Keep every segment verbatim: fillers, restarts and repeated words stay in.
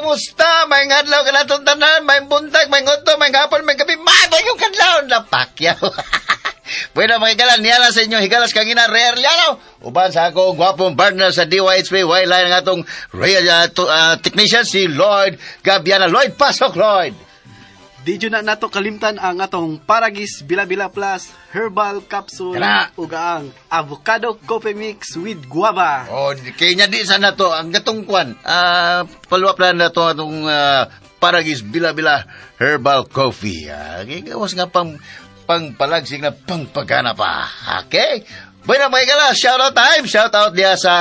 kumusta? May ngadlaw ka na itong tanan, may buntag, may ngoto, may hapon, may gabi, may yung kadlaw, napakyaw. Bueno, mga hikalas, niya sa inyo, hikalas kang ina, rare liano. Uban sa akong gwapong partner sa D Y H P, wala ng atong real uh, to, uh, technician, si Lloyd Gabiana. Lloyd, pasok, Lloyd. Di dyo na nato kalimtan ang atong Paragis Bila-Bila Plus Herbal Capsule ug ang Avocado Coffee Mix with Guava. Oh, kaya niya di sana to. Ang gatong kwan, uh, paluap na na to atong uh, Paragis Bila-Bila Herbal Coffee. Uh, Kaya nga pang pangpalagsig na pangpagana pa. Okay? Bueno, mga kala, shoutout time. Shoutout diya sa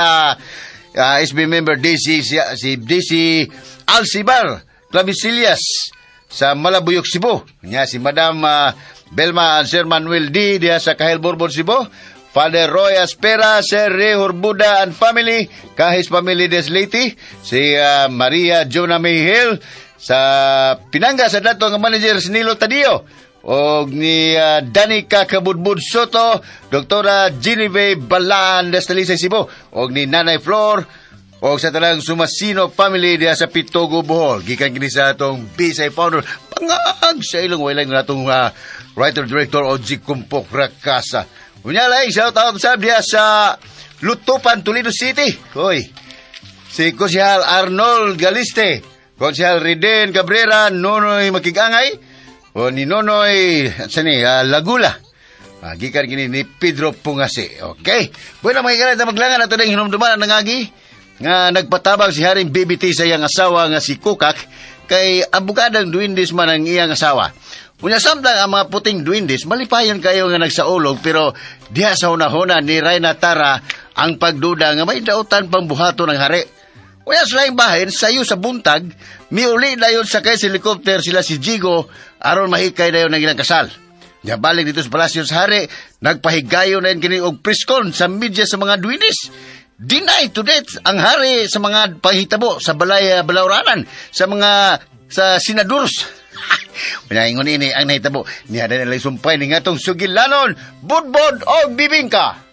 uh, S B member D C, si, si D C Alcibar Clavisillas sa Malabuyok, Cebu. Nya si Madam uh, Belma and Sir Manuel D. diya sa Kahil Bourbon, Cebu. Father Roy Aspera, Sir Ray Horbuda and family, Kahis Family Desliti. Si uh, Maria Jonah Mayhill sa Pinanga sa dato nga manager si Nilo Tadio. O ni uh, Danica Kabudbud Soto, Doktora Genevieve Balaan Destalisay, Cebu. O ni Nanay Flor o sa talang Sumasino family diya sa Pitogo, Bohol. Gikan kini sa atong Bisay founder pangag sa ilong wala nga atong uh, writer director o G Kumpok Rakasa. Unya lay shout out sa diya sa Lutupan, Toledo City. Hoy. Si Konsyal Arnold Galiste, Konsyal Riden Cabrera, Nonoy Makigangay, o ni Nonoy sani uh, Lagula. Ah, gikan kini ni Pedro Pungasi. Okay. Bueno, mga kanay maglangan ato ding hinumduman ang nangagi nga nagpatabang si Haring B B T sa iyang asawa nga si Kukak kay abogadang duwindis man ang iyang asawa. Unya samtang ang mga puting duwindis malipayon kayo nga nagsaulog pero diha sa hunahuna ni Rayna Tara ang pagduda nga may dautan pang buhato ng hari. Unya sa laing bahin sayo sa buntag miuli dayon sa kay helicopter sila si Jigo aron mahikay dayon ang ilang kasal. Nya balik dito sa palasyo sa hari nagpahigayon na kini og priskon sa media sa mga duwindis. Deny to death ang hari sa mga panghitabo sa balay Balauranan, sa mga sa senadors. Pinaingon ini ang nahitabo niya na nalay sumpay ni ngatong sugilanon, budbod o bibingka.